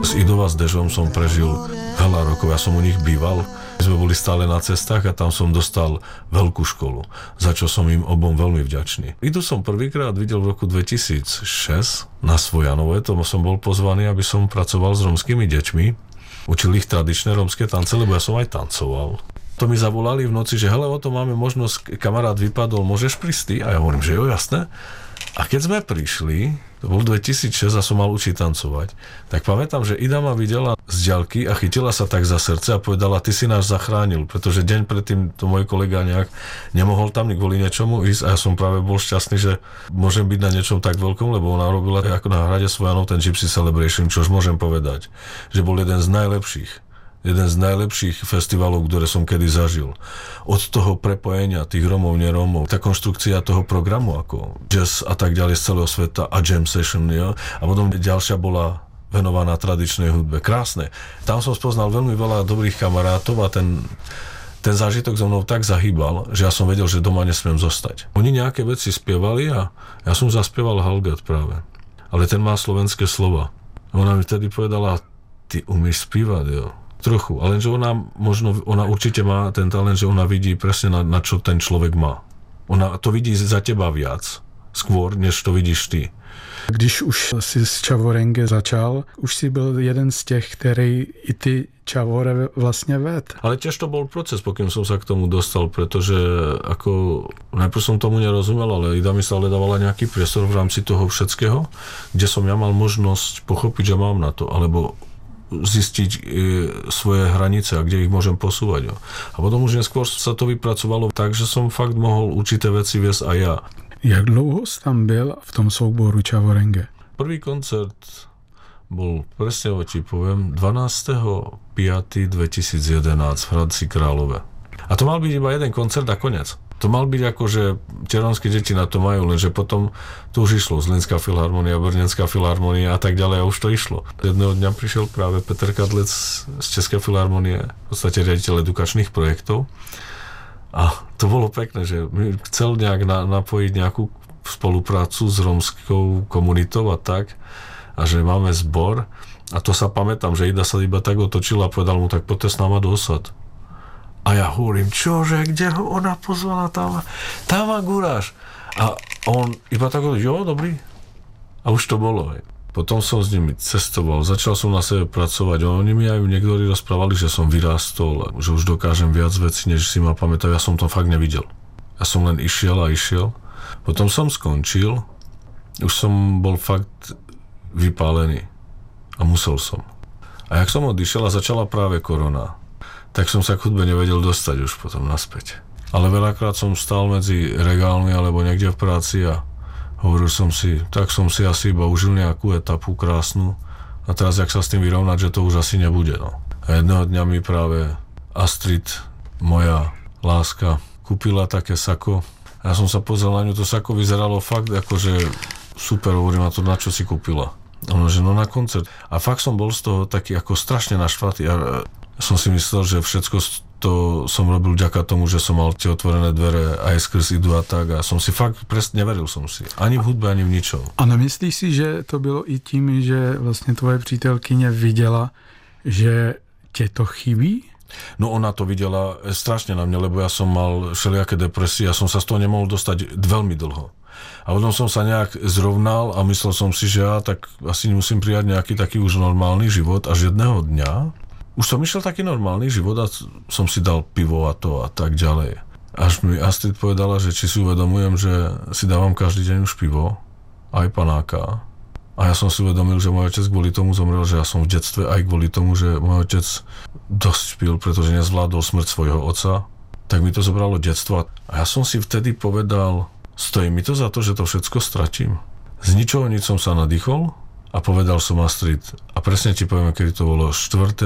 S Idou a s Dežom som prežil veľa rokov, ja som u nich býval. My sme boli stále na cestách a tam som dostal veľkú školu, za čo som im obom veľmi vďačný. Idu som prvýkrát videl v roku 2006 na Svojanove, tomu som bol pozvaný, aby som pracoval s romskými deťmi. Učil ich tradičné romské tance, lebo ja som aj tancoval. To mi zavolali v noci, že hele, o to máme možnosť, kamarát vypadol, môžeš prísť ty? A ja hovorím, že jo, jasné. A keď sme prišli, to bol 2006 a som mal učiť tancovať, tak pamätám, že Ida ma videla z diaľky a chytila sa tak za srdce a povedala, ty si nás zachránil, pretože deň predtým to môj kolega nejak nemohol tam kvôli niečomu ísť a ja som práve bol šťastný, že môžem byť na niečom tak veľkom, lebo ona robila ako na hrade Svojanov ten Gypsy Celebration, čož môžem povedať, že bol jeden z najlepších festivalov, ktoré som kedy zažil. Od toho prepojenia tých Romov, nerómov, tá konštrukcia toho programu ako jazz a tak ďalej z celého sveta a jam session, jo? A potom ďalšia bola venovaná tradičnej hudbe. Krásne. Tam som spoznal veľmi veľa dobrých kamarátov a ten zážitok so mnou tak zahýbal, že ja som vedel, že doma nesmiem zostať. Oni nejaké veci spievali a ja som zaspieval Halget práve. Ale ten má slovenské slova. Ona mi vtedy povedala, ty umieš spívať, jo? Trochu, ale že ona určite má ten talent, že ona vidí presne na čo ten človek má. Ona to vidí za teba viac, skôr, než to vidíš ty. Když už si s Čavorenge začal, už si byl jeden z těch, který i ty Čavore vlastně ved. Ale tiež to bol proces, pokým som sa k tomu dostal, pretože ako najprv som tomu nerozumel, ale Ida mi stále dávala nejaký priestor v rámci toho všetkého, kde som ja mal možnosť pochopiť, že mám na to, alebo zistiť svoje hranice a kde ich môžem posúvať. Jo. A potom už neskôr sa to vypracovalo tak, že som fakt mohol určité veci viesť aj ja. Jak dlouho jsi tam byl v tom souboru Čavorenge? Prvý koncert bol, presne ti poviem, 12.5.2011 v Hradci Králové. A to mal byť iba jeden koncert a koniec. To mal byť ako, že tie rómske deti na to majú, lenže potom to už išlo. Zlínska filharmonia, Brnenská filharmonia a tak ďalej a už to išlo. Jedného dňa prišiel práve Peter Kadlec z Českej filharmonie, v podstate riaditeľ edukačných projektov. A to bolo pekné, že chcel nejak napojiť nejakú spoluprácu s rómskou komunitou a tak. A že máme zbor. A to sa pamätám, že Ida sa iba tak otočila a povedal mu, tak poďte s náma do osad. A ja hovorím, čože, kde ho ona pozvala tam má guráš. A on iba tak hovorí, jo, dobrý. A už to bolo. Hej. Potom som s nimi cestoval, začal som na sebe pracovať. Oni mi aj niektorí rozprávali, že som vyrástol, že už dokážem viac vecí, než si ma pamätajú. Ja som to fakt nevidel. Ja som len išiel. Potom som skončil, už som bol fakt vypálený. A musel som. A jak som odišiel a začala práve korona, tak som sa k hudbe nevedel dostať už potom naspäť. Ale veľakrát som stál medzi regálmi alebo niekde v práci a hovoril som si, tak som si asi iba užil nejakú etapu krásnu a teraz jak sa s tým vyrovnať, že to už asi nebude. No. A jedného dňa mi práve Astrid, moja láska, kúpila také sako. Ja som sa pozrel na ňu, to sako vyzeralo fakt akože super, hovorím na to, na čo si kúpila. Ono, že no na koncert. A fakt som bol z toho taký ako strašne naštvatý. Ja som si myslel, že všetko to som robil vďaka tomu, že som mal tie otvorené dvere aj skrz Idu a tak a som si fakt presne neveril som si. Ani v hudbe, ani v ničom. A nemyslíš si, že to bylo i tím, že vlastně tvoje přítelkyně viděla, že tě to chybí? No ona to videla strašne na mne, lebo ja som mal všelijaké depresie, ja som sa z toho nemohol dostať veľmi dlho. A potom som sa nejak zrovnal a myslel som si, že ja tak asi musím prijať nejaký taký už normálny život až jedného dňa už som išiel taký normálny život a som si dal pivo a to a tak ďalej. Až mi Astrid povedala, že či si uvedomujem, že si dávam každý deň už pivo, aj panáka. A ja som si uvedomil, že môj otec kvôli tomu zomrel, že ja som v detstve aj kvôli tomu, že môj otec dosť pil, pretože nezvládol smrť svojho otca. Tak mi to zobralo detstvo. A ja som si vtedy povedal, stojí mi to za to, že to všetko stratím. Z ničoho nič som sa nadýchol a povedal som Astrid, a presne ti poviem, kedy to bolo 4.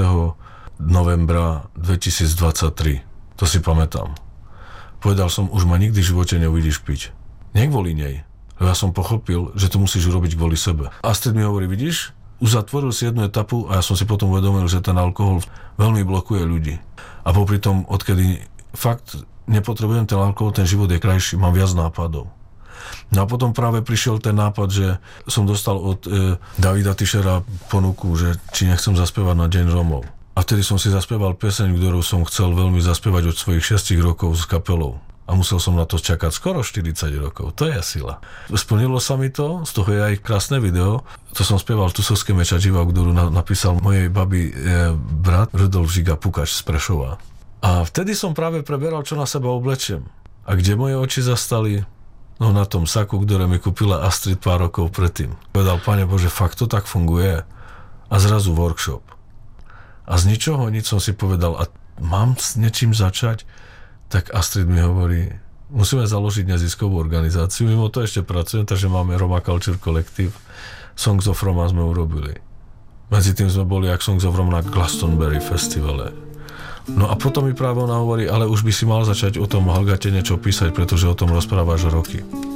novembra 2023. To si pamätám. Povedal som, už ma nikdy v živote neuvidíš piť. Nie kvôli nej, lebo ja som pochopil, že to musíš urobiť kvôli sebe. Astrid mi hovorí, vidíš, uzatvoril si jednu etapu a ja som si potom uvedomil, že ten alkohol veľmi blokuje ľudí. A popri tom, odkedy fakt nepotrebujem ten alkohol, ten život je krajší, mám viac nápadov. No a potom práve prišiel ten nápad, že som dostal od Davida Tischera ponuku, že či nechcem zaspievať na Deň Rómov. A vtedy som si zaspieval pieseň, ktorú som chcel veľmi zaspievať od svojich 6 rokov s kapelou. A musel som na to čakať skoro 40 rokov. To je sila. Splnilo sa mi to, z toho je aj krásne video. To som spieval Tusovské mečadživa, ktorú napísal mojej babi brat Rudolf Žiga Pukač z Prešova. A vtedy som práve preberal, čo na seba oblečiem. A kde moje oči zastali? No na tom saku, ktoré mi kúpila Astrid pár rokov predtým. Povedal, Pane Bože, fakt to tak funguje? A zrazu workshop. A z ničoho nič som si povedal, a mám s niečím začať? Tak Astrid mi hovorí, musíme založiť neziskovú organizáciu, mimo to ešte pracujem, takže máme Roma Culture Collective, Songs of Roma sme urobili. Medzi tým sme boli jak Songs of Roma na Glastonbury festivale. No a potom mi práve ona hovorí, ale už by si mal začať o tom Halgate niečo písať, pretože o tom rozprávaš roky.